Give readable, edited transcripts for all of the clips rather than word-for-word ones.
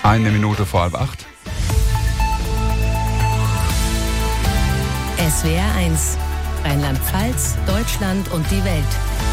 Eine Minute vor 7:30. SWR 1, Rheinland-Pfalz, Deutschland und die Welt.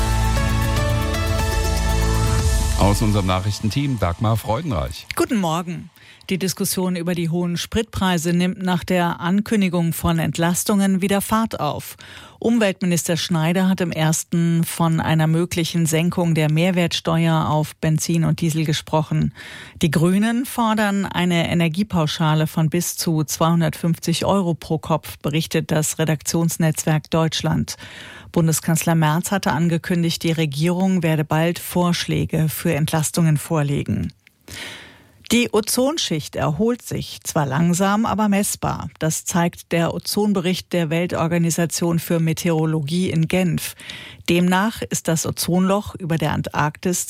Aus unserem Nachrichtenteam Dagmar Freudenreich. Guten Morgen. Die Diskussion über die hohen Spritpreise nimmt nach der Ankündigung von Entlastungen wieder Fahrt auf. Umweltminister Schneider hat im ersten von einer möglichen Senkung der Mehrwertsteuer auf Benzin und Diesel gesprochen. Die Grünen fordern eine Energiepauschale von bis zu 250 € pro Kopf, berichtet das Redaktionsnetzwerk Deutschland. Bundeskanzler Merz hatte angekündigt, die Regierung werde bald Vorschläge für Entlastungen vorlegen. Die Ozonschicht erholt sich, zwar langsam, aber messbar. Das zeigt der Ozonbericht der Weltorganisation für Meteorologie in Genf. Demnach ist das Ozonloch über der Antarktis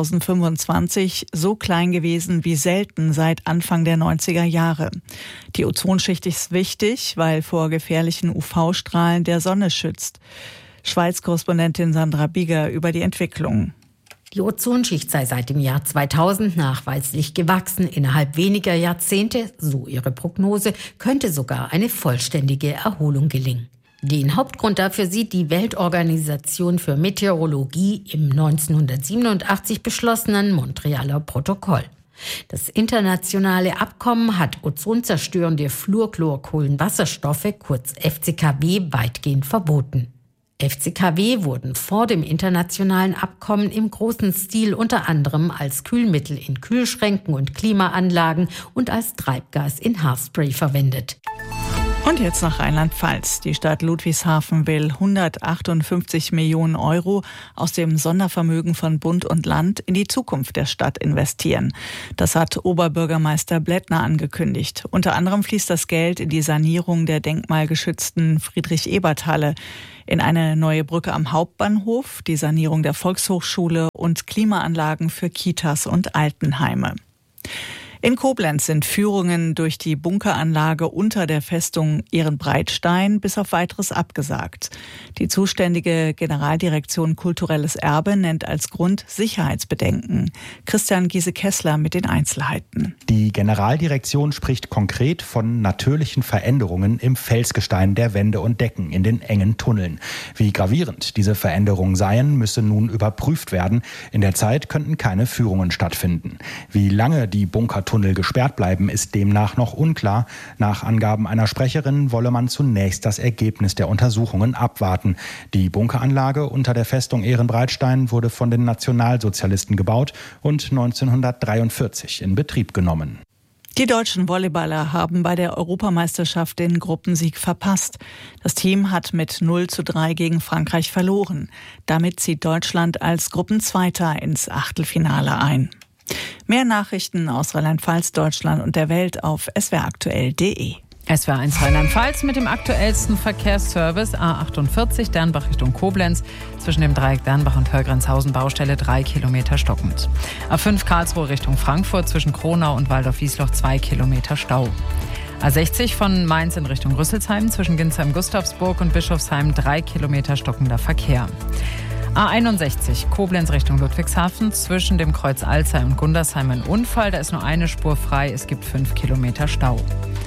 2025 so klein gewesen wie selten seit Anfang der 90er Jahre. Die Ozonschicht ist wichtig, weil vor gefährlichen UV-Strahlen der Sonne schützt. Schweiz-Korrespondentin Sandra Bieger über die Entwicklung. Die Ozonschicht sei seit dem Jahr 2000 nachweislich gewachsen. Innerhalb weniger Jahrzehnte, so ihre Prognose, könnte sogar eine vollständige Erholung gelingen. Den Hauptgrund dafür sieht die Weltorganisation für Meteorologie im 1987 beschlossenen Montrealer Protokoll. Das internationale Abkommen hat ozonzerstörende Fluorchlorkohlenwasserstoffe, kurz FCKW, weitgehend verboten. FCKW wurden vor dem internationalen Abkommen im großen Stil unter anderem als Kühlmittel in Kühlschränken und Klimaanlagen und als Treibgas in Haarspray verwendet. Und jetzt nach Rheinland-Pfalz. Die Stadt Ludwigshafen will 158 Millionen € aus dem Sondervermögen von Bund und Land in die Zukunft der Stadt investieren. Das hat Oberbürgermeister Blättner angekündigt. Unter anderem fließt das Geld in die Sanierung der denkmalgeschützten Friedrich-Ebert-Halle, in eine neue Brücke am Hauptbahnhof, die Sanierung der Volkshochschule und Klimaanlagen für Kitas und Altenheime. In Koblenz sind Führungen durch die Bunkeranlage unter der Festung Ehrenbreitstein bis auf Weiteres abgesagt. Die zuständige Generaldirektion Kulturelles Erbe nennt als Grund Sicherheitsbedenken. Christian Giese-Kessler mit den Einzelheiten. Die Generaldirektion spricht konkret von natürlichen Veränderungen im Felsgestein der Wände und Decken in den engen Tunneln. Wie gravierend diese Veränderungen seien, müsse nun überprüft werden. In der Zeit könnten keine Führungen stattfinden. Wie lange die Bunkertunnel gesperrt bleiben, ist demnach noch unklar. Nach Angaben einer Sprecherin wolle man zunächst das Ergebnis der Untersuchungen abwarten. Die Bunkeranlage unter der Festung Ehrenbreitstein wurde von den Nationalsozialisten gebaut und 1943 in Betrieb genommen. Die deutschen Volleyballer haben bei der Europameisterschaft den Gruppensieg verpasst. Das Team hat mit 0:3 gegen Frankreich verloren. Damit zieht Deutschland als Gruppenzweiter ins Achtelfinale ein. Mehr Nachrichten aus Rheinland-Pfalz, Deutschland und der Welt auf swraktuell.de. SWR 1 Rheinland-Pfalz mit dem aktuellsten Verkehrsservice A48 Dernbach Richtung Koblenz. Zwischen dem Dreieck Dernbach und Hörgrenzhausen Baustelle 3 Kilometer stockend. A5 Karlsruhe Richtung Frankfurt zwischen Kronau und Waldorf-Wiesloch 2 Kilometer Stau. A60 von Mainz in Richtung Rüsselsheim zwischen Ginsheim-Gustavsburg und Bischofsheim 3 Kilometer stockender Verkehr. A61 Koblenz Richtung Ludwigshafen zwischen dem Kreuz Alzey und Gundersheim ein Unfall. Da ist nur eine Spur frei. Es gibt 5 Kilometer Stau.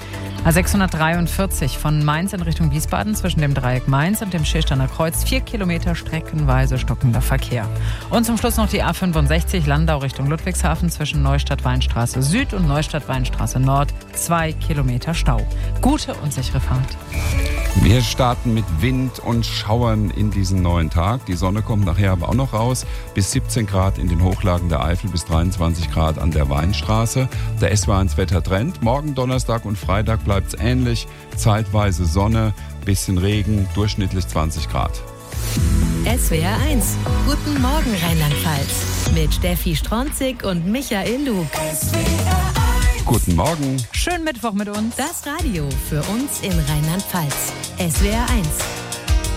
A643 von Mainz in Richtung Wiesbaden zwischen dem Dreieck Mainz und dem Schilsterner Kreuz 4 Kilometer streckenweise stockender Verkehr. Und zum Schluss noch die A65 Landau Richtung Ludwigshafen zwischen Neustadt-Weinstraße Süd und Neustadt-Weinstraße Nord 2 Kilometer Stau. Gute und sichere Fahrt. Wir starten mit Wind und Schauern in diesen neuen Tag. Die Sonne kommt nachher aber auch noch raus. Bis 17 Grad in den Hochlagen der Eifel, bis 23 Grad an der Weinstraße. Der SWR1 Wettertrend. Morgen Donnerstag und Freitag bleibt es ähnlich. Zeitweise Sonne, bisschen Regen, durchschnittlich 20 Grad. SWR 1. Guten Morgen Rheinland-Pfalz. Mit Steffi Stronzig und Michael Lug. Guten Morgen. Schönen Mittwoch mit uns. Das Radio für uns in Rheinland-Pfalz. SWR 1.